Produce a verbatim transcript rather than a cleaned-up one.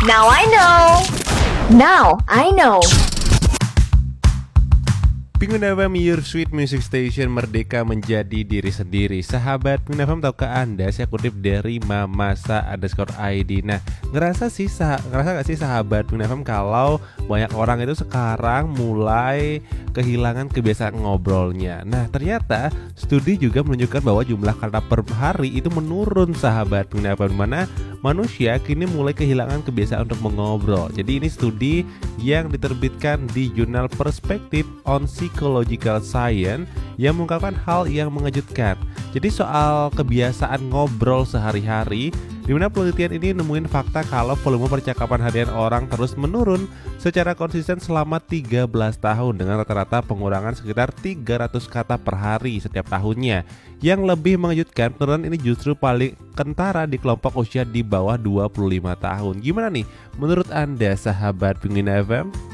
Now I know. Now I know. Penguin F M, your sweet music station, merdeka menjadi diri sendiri. Sahabat Penguin F M, tahukah Anda, saya kutip dari mamasa underscore I D. Nah, ngerasa sih, sah- ngerasa gak sih sahabat Penguin F M kalau banyak orang itu sekarang mulai kehilangan kebiasaan ngobrolnya. Nah, ternyata studi juga menunjukkan bahwa jumlah kata per hari itu menurun, sahabat Penguin F M, mana manusia kini mulai kehilangan kebiasaan untuk mengobrol. Jadi ini studi yang diterbitkan di jurnal Perspective on Psychological Science yang mengungkapkan hal yang mengejutkan. Jadi soal kebiasaan ngobrol sehari-hari, di mana penelitian ini nemuin fakta kalau volume percakapan harian orang terus menurun secara konsisten selama tiga belas tahun dengan rata-rata pengurangan sekitar tiga ratus kata per hari setiap tahunnya. Yang lebih mengejutkan, penurunan ini justru paling kentara di kelompok usia di bawah dua puluh lima tahun. Gimana nih menurut Anda, sahabat Penguin F M?